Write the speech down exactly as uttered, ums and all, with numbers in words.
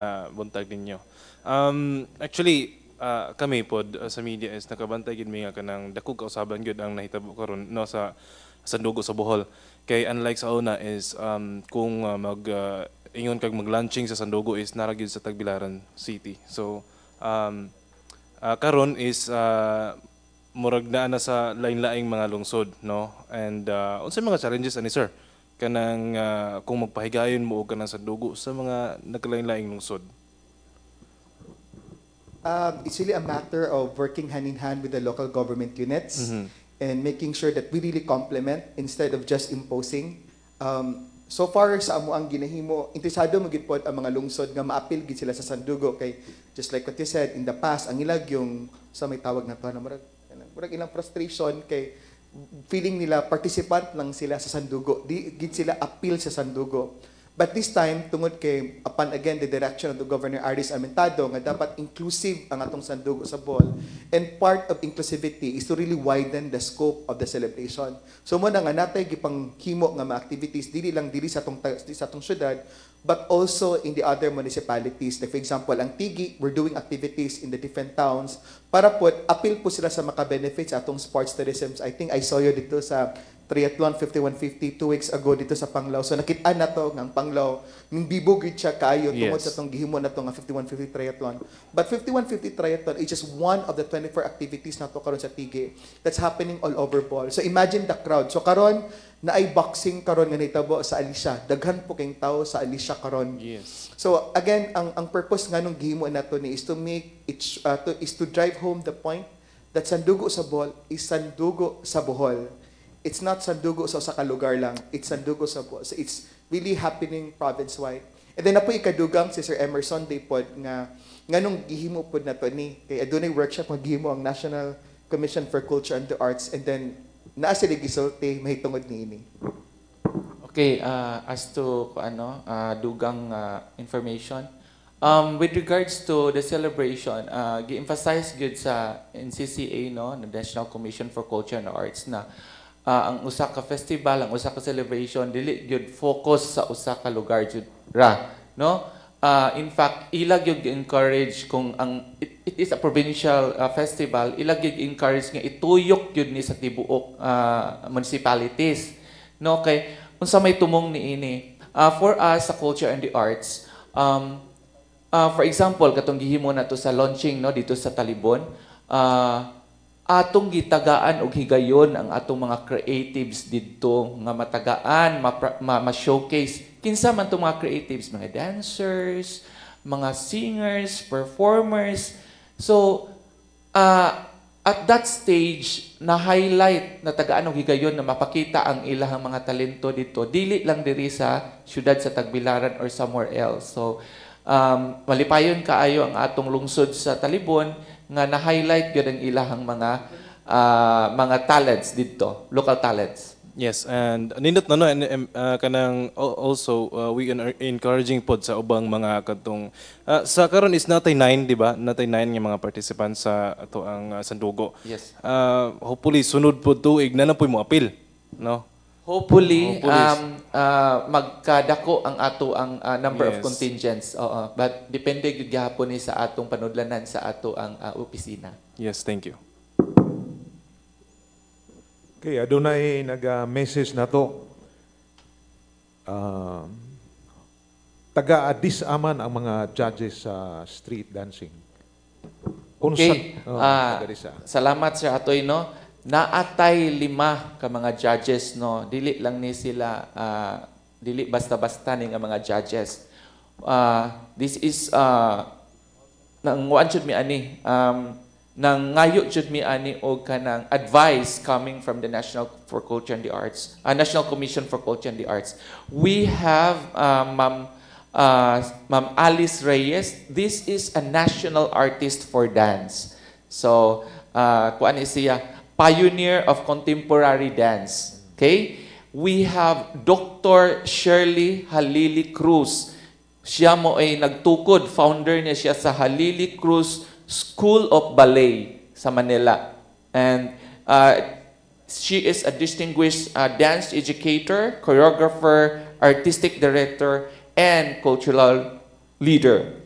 uh, buntag ninyo. Um, actually, uh, kami pod uh, sa media is nakabantay gid mi nga kanang dako kausaban gyud ang nahitabo karon no sa Sandugo sa Bohol. Kay unlike sa una is um, kung uh, mag uh, ingon kag mag-launching sa Sandugo is nara gyud sa Tagbilaran City. So um, uh, karon is uh, murag naa na sa lain-laing mga lungsod no. And uh, unsay mga challenges ani sir? Kanang uh, kung magpahigayon mo og kanang Sandugo sa mga naglain-laing lungsod. Um, it's really a matter of working hand in hand with the local government units and making sure that we really complement instead of just imposing. Um, so far sa amo ang ginahimo, interesado mo gid pod ang mga lungsod nga maapil gid sila sa Sandugo kay just like what you said in the past, ang ilag yung sa may tawag na to na murag murag ilang frustration kay feeling nila participant lang sila sa Sandugo, di gid sila appeal sa Sandugo. But this time, tungod kay, upon again, the direction of the Governor Aris Amentado, nga dapat inclusive ang atong Sandugo sa Bohol. And part of inclusivity is to really widen the scope of the celebration. So mo na nga natay gipang himo nga mga activities, dili lang dili sa atong, sa atong syudad, but also in the other municipalities. Like for example, ang Tigi, we're doing activities in the different towns para po, appeal po sila sa maka-benefits atong sports tourism. I think I saw you dito sa Triathlon fifty-one fifty two weeks ago dito sa Panglao. So nakita na to ng Panglao, ning bibugid siya kayo tungod Yes. sa tong gihimo na to nga fifty-one fifty triathlon. But fifty-one fifty triathlon is just one of the twenty-four activities na to karon sa Tige that's happening all over Bohol. So imagine the crowd. So karon na ay boxing karon nga nitabo sa Alicia. Daghan po kayong tao sa Alicia karon. Yes. So again, ang ang purpose nga nung gihimo nato ni is to make it uh, to, is to drive home the point that Sandugo sa Bohol is Sandugo sa Bohol. It's not Sandugo sa usa ka lugar lang. It's Sandugo sa Bohol. So it's really happening province-wide. And then na po ikadugang si Sir Emerson Day pod nga nganong gihimo pod nato ni kay adunay workshop nga gihimo ang National Commission for Culture and the Arts and then naa sila gisulti mahitungod niini. Okay, uh, as to ano, uh, dugang uh, information. Um, with regards to the celebration, uh, gi-emphasize gyud sa N C C A no, the National Commission for Culture and Arts na uh, ang usa ka festival, ang usa ka celebration dili gyud focus sa usa ka lugar jud ra, no? Uh, in fact, ilag gyud encourage kung ang it, it is a provincial uh, festival, ilag gyud encourage nga ituyok gyud ni sa tibuok uh, municipalities. No, kay unsa may tumong niini. Uh, for us sa culture and the arts, um, uh, for example, katong gihimo nato sa launching no dito sa Talibon, uh, atong gitagaan og higayon ang atong mga creatives didto nga matagaan, ma-showcase kinsa man tong mga creatives, mga dancers, mga singers, performers. So, uh, at that stage, na-highlight na tagaan og higayon na mapakita ang ilahang mga talento dito. Dili lang diri sa syudad sa Tagbilaran or somewhere else. So, um, malipayon kaayo ang atong lungsod sa Talibon nga na-highlight gyud ang ilahang mga uh, mga talents dito, local talents. Yes, and nindot na no and um, uh, kanang al- also uh, we are encouraging pod sa ubang mga katong uh, sa karon is natay nine di ba? Natay nine nga mga participants sa ato ang uh, Sandugo. Yes. Uh, hopefully sunod pod tuig na na poy mo apil, no? Hopefully, Hopefully. um, uh, magkadako ang ato ang uh, number of Yes. contingents. Oo, but depende gyud gihapon ni sa atong panudlanan sa ato ang uh, opisina. Yes, thank you. Okay, adunay nag-message na to. Uh, taga-Addis Aman ang mga judges sa street dancing. Okay. oh, Ah, taga-Addis. salamat Sir Atoy no. Naatay lima ka mga judges no. Dili lang ni sila ah, dili basta-basta ni nga mga judges. Ah, this is uh, nang one should mi ani um, nang ngayo jud mi ani og kanang advice coming from the National for Culture and the Arts, uh, National Commission for Culture and the Arts. We have uh, Ma'am uh, Ma'am Alice Reyes. This is a national artist for dance. So, uh, kuan ni siya, pioneer of contemporary dance. Okay? We have Doctor Shirley Halili Cruz. Siya mo ay nagtukod, founder niya siya sa Halili Cruz School of Ballet sa Manila. And uh, she is a distinguished uh, dance educator, choreographer, artistic director, and cultural leader.